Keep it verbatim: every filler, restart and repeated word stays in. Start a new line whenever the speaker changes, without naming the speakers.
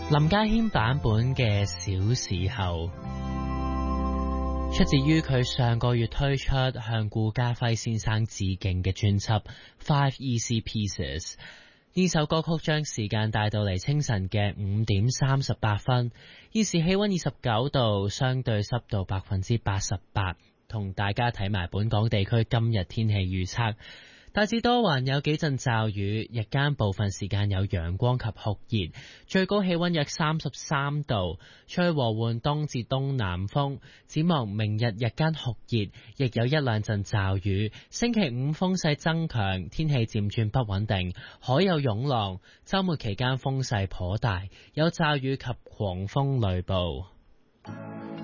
林家謙版本嘅小時候，出自於佢上個月推出向顧嘉輝先生致敬嘅專輯《Five Easy Pieces》。呢首歌曲將時間帶到嚟清晨嘅五點三十八分，現時氣溫二十九度，相對濕度百分之八十八。同大家睇埋本港地區今日天氣預測。大致多雲，有幾陣驟雨，日間部分時間有陽光及酷熱，最高氣溫約三十三度，吹和緩東至東南風。展望明日日間酷熱，亦有一兩陣驟雨。星期五風勢增強，天氣漸轉不穩定，海有湧浪。週末期間風勢頗大，有驟雨及狂風雷暴。